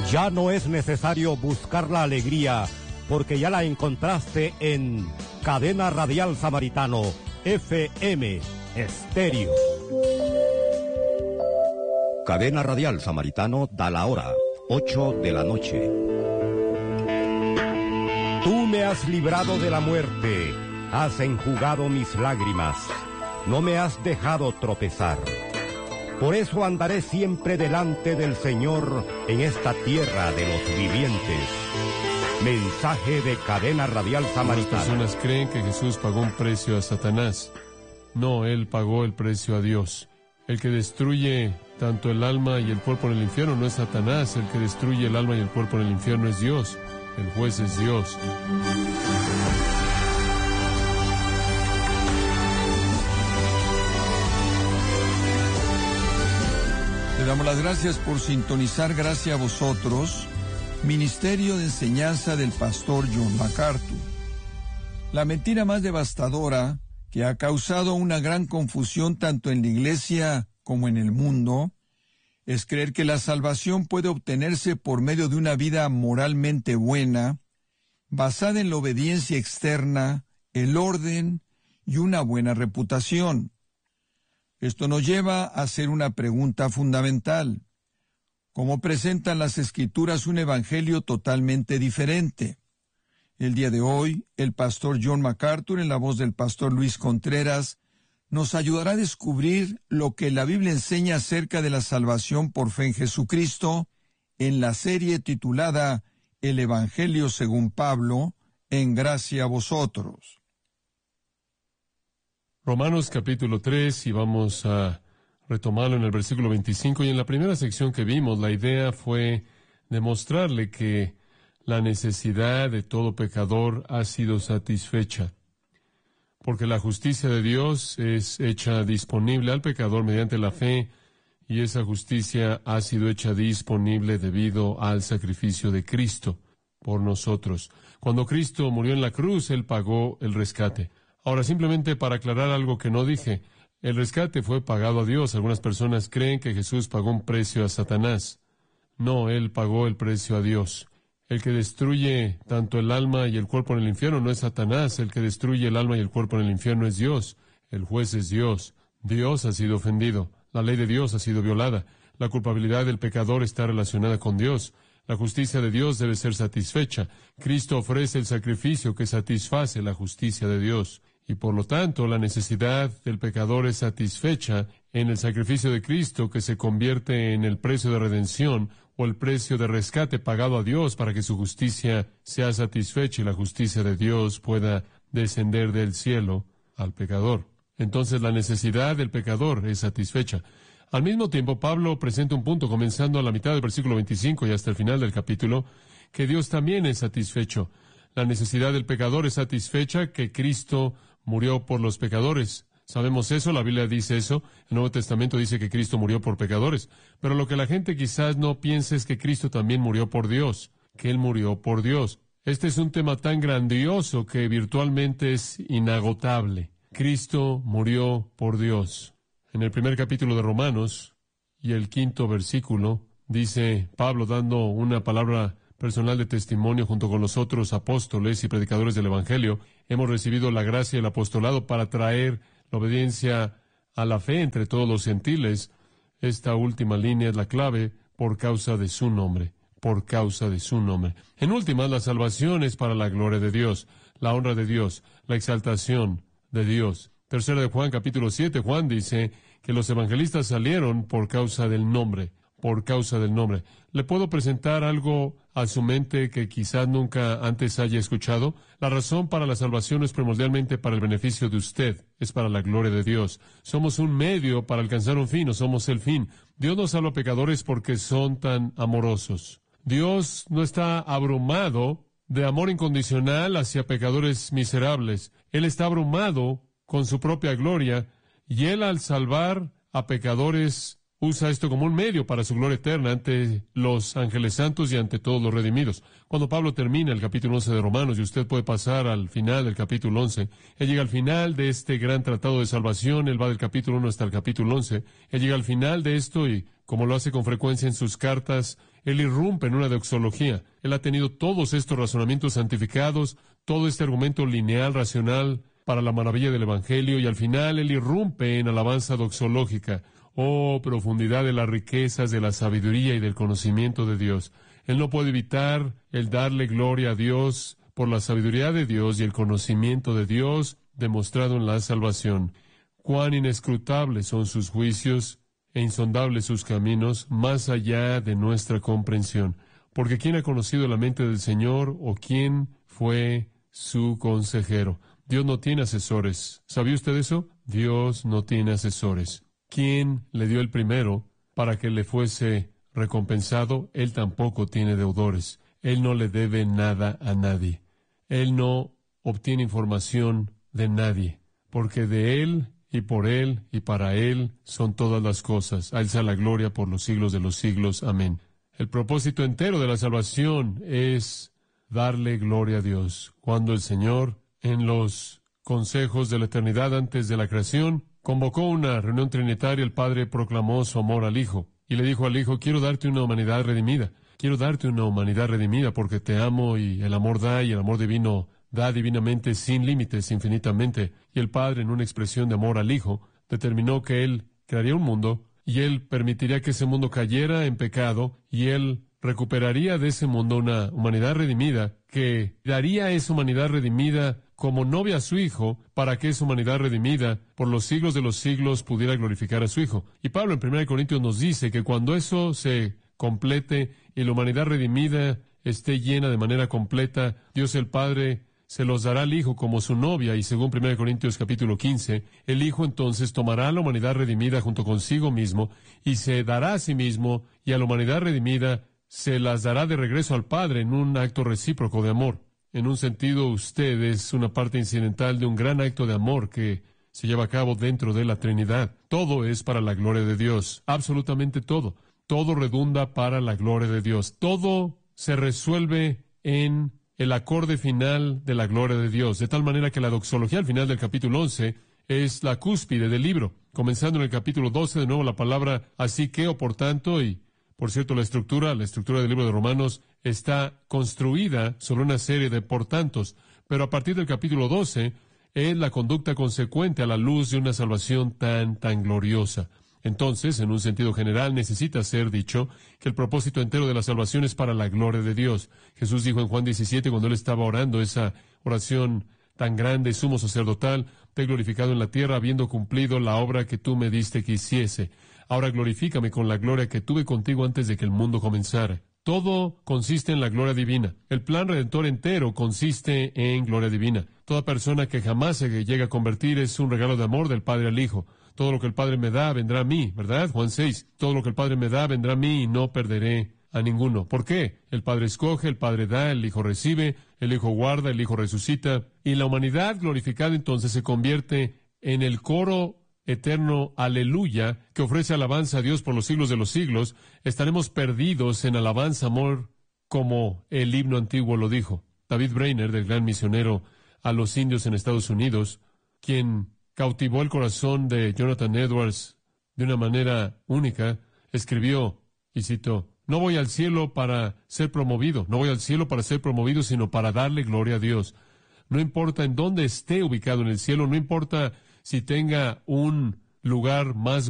Ya no es necesario buscar la alegría, porque ya la encontraste en Cadena Radial Samaritano, FM Estéreo. Cadena Radial Samaritano da la hora, 8 de la noche. Tú me has librado de la muerte, has enjugado mis lágrimas, no me has dejado tropezar. Por eso andaré siempre delante del Señor en esta tierra de los vivientes. Mensaje de Cadena Radial Samaritana. Las personas creen que Jesús pagó un precio a Satanás. No, Él pagó el precio a Dios. El que destruye tanto el alma y el cuerpo en el infierno no es Satanás. El que destruye el alma y el cuerpo en el infierno es Dios. El juez es Dios. Le damos las gracias por sintonizar. Gracias a vosotros, Ministerio de Enseñanza del Pastor John MacArthur. La mentira más devastadora que ha causado una gran confusión tanto en la iglesia como en el mundo es creer que la salvación puede obtenerse por medio de una vida moralmente buena, basada en la obediencia externa, el orden y una buena reputación. Esto nos lleva a hacer una pregunta fundamental. ¿Cómo presentan las Escrituras un evangelio totalmente diferente? El día de hoy, el pastor John MacArthur, en la voz del pastor Luis Contreras, nos ayudará a descubrir lo que la Biblia enseña acerca de la salvación por fe en Jesucristo, en la serie titulada El Evangelio según Pablo, en gracia a vosotros. Romanos capítulo 3, y vamos a retomarlo en el versículo 25, y en la primera sección que vimos, la idea fue demostrarle que la necesidad de todo pecador ha sido satisfecha, porque la justicia de Dios es hecha disponible al pecador mediante la fe, y esa justicia ha sido hecha disponible debido al sacrificio de Cristo por nosotros. Cuando Cristo murió en la cruz, Él pagó el rescate. Ahora, simplemente para aclarar algo que no dije, el rescate fue pagado a Dios. Algunas personas creen que Jesús pagó un precio a Satanás. No, Él pagó el precio a Dios. El que destruye tanto el alma y el cuerpo en el infierno no es Satanás. El que destruye el alma y el cuerpo en el infierno es Dios. El juez es Dios. Dios ha sido ofendido. La ley de Dios ha sido violada. La culpabilidad del pecador está relacionada con Dios. La justicia de Dios debe ser satisfecha. Cristo ofrece el sacrificio que satisface la justicia de Dios. Y por lo tanto, la necesidad del pecador es satisfecha en el sacrificio de Cristo, que se convierte en el precio de redención o el precio de rescate pagado a Dios para que su justicia sea satisfecha y la justicia de Dios pueda descender del cielo al pecador. Entonces, la necesidad del pecador es satisfecha. Al mismo tiempo, Pablo presenta un punto, comenzando a la mitad del versículo 25 y hasta el final del capítulo, que Dios también es satisfecho. La necesidad del pecador es satisfecha, que Cristo murió por los pecadores. Sabemos eso, la Biblia dice eso, el Nuevo Testamento dice que Cristo murió por pecadores. Pero lo que la gente quizás no piensa es que Cristo también murió por Dios, que Él murió por Dios. Este es un tema tan grandioso que virtualmente es inagotable. Cristo murió por Dios. En el primer capítulo de Romanos y el 5º versículo, dice Pablo dando una palabra personal de testimonio junto con los otros apóstoles y predicadores del Evangelio, hemos recibido la gracia y el apostolado para traer la obediencia a la fe entre todos los gentiles. Esta última línea es la clave, por causa de su nombre, por causa de su nombre. En últimas, la salvación es para la gloria de Dios, la honra de Dios, la exaltación de Dios. Tercera de Juan, capítulo 7, Juan dice que los evangelistas salieron por causa del nombre, por causa del nombre. ¿Le puedo presentar algo a su mente que quizás nunca antes haya escuchado? La razón para la salvación es primordialmente para el beneficio de usted, es para la gloria de Dios. Somos un medio para alcanzar un fin, no somos el fin. Dios no salva a pecadores porque son tan amorosos. Dios no está abrumado de amor incondicional hacia pecadores miserables. Él está abrumado con su propia gloria, y Él, al salvar a pecadores, usa esto como un medio para su gloria eterna ante los ángeles santos y ante todos los redimidos. Cuando Pablo termina el capítulo 11 de Romanos, y usted puede pasar al final del capítulo 11, él llega al final de este gran tratado de salvación, él va del capítulo 1 hasta el capítulo 11, él llega al final de esto y, como lo hace con frecuencia en sus cartas, Él irrumpe en una doxología. Él ha tenido todos estos razonamientos santificados, todo este argumento lineal, racional, para la maravilla del Evangelio, y al final Él irrumpe en alabanza doxológica. Oh, profundidad de las riquezas de la sabiduría y del conocimiento de Dios. Él no puede evitar el darle gloria a Dios por la sabiduría de Dios y el conocimiento de Dios demostrado en la salvación. Cuán inescrutables son sus juicios e insondables sus caminos, más allá de nuestra comprensión. Porque ¿quién ha conocido la mente del Señor o quién fue su consejero? Dios no tiene asesores. ¿Sabía usted eso? Dios no tiene asesores. ¿Quién le dio el primero para que le fuese recompensado? Él tampoco tiene deudores. Él no le debe nada a nadie. Él no obtiene información de nadie, porque de Él y por Él y para Él son todas las cosas. A Él sea la gloria por los siglos de los siglos. Amén. El propósito entero de la salvación es darle gloria a Dios. Cuando el Señor, en los consejos de la eternidad antes de la creación, convocó una reunión trinitaria, el Padre proclamó su amor al Hijo y le dijo al Hijo: quiero darte una humanidad redimida. Quiero darte una humanidad redimida porque te amo, y el amor da, y el amor divino da divinamente, sin límites, infinitamente. Y el Padre, en una expresión de amor al Hijo, determinó que Él crearía un mundo, y Él permitiría que ese mundo cayera en pecado, y Él recuperaría de ese mundo una humanidad redimida, que daría a esa humanidad redimida como novia a su Hijo, para que esa humanidad redimida por los siglos de los siglos pudiera glorificar a su Hijo. Y Pablo en 1 Corintios nos dice que cuando eso se complete y la humanidad redimida esté llena de manera completa, Dios el Padre se los dará al Hijo como su novia, y según 1 Corintios capítulo 15, el Hijo entonces tomará a la humanidad redimida junto consigo mismo y se dará a sí mismo, y a la humanidad redimida se las dará de regreso al Padre en un acto recíproco de amor. En un sentido, usted es una parte incidental de un gran acto de amor que se lleva a cabo dentro de la Trinidad. Todo es para la gloria de Dios, absolutamente todo. Todo redunda para la gloria de Dios. Todo se resuelve en el acorde final de la gloria de Dios, de tal manera que la doxología al final del capítulo 11 es la cúspide del libro. Comenzando en el capítulo 12, de nuevo la palabra así que o por tanto, y por cierto la estructura del libro de Romanos está construida sobre una serie de por tantos, pero a partir del capítulo 12 es la conducta consecuente a la luz de una salvación tan gloriosa. Entonces, en un sentido general, necesita ser dicho que el propósito entero de la salvación es para la gloria de Dios. Jesús dijo en Juan 17, cuando Él estaba orando esa oración tan grande, sumo sacerdotal: te he glorificado en la tierra, habiendo cumplido la obra que tú me diste que hiciese. Ahora glorifícame con la gloria que tuve contigo antes de que el mundo comenzara. Todo consiste en la gloria divina. El plan redentor entero consiste en gloria divina. Toda persona que jamás se llega a convertir es un regalo de amor del Padre al Hijo. Todo lo que el Padre me da vendrá a mí, ¿verdad? Juan 6. Todo lo que el Padre me da vendrá a mí y no perderé a ninguno. ¿Por qué? El Padre escoge, el Padre da, el Hijo recibe, el Hijo guarda, el Hijo resucita. Y la humanidad glorificada entonces se convierte en el coro eterno aleluya que ofrece alabanza a Dios por los siglos de los siglos. Estaremos perdidos en alabanza, amor, como el himno antiguo lo dijo. David Brainerd, del gran misionero a los indios en Estados Unidos, quien cautivó el corazón de Jonathan Edwards de una manera única, escribió, y cito: no voy al cielo para ser promovido, no voy al cielo para ser promovido, sino para darle gloria a Dios. No importa en dónde esté ubicado en el cielo, no importa si tenga un lugar más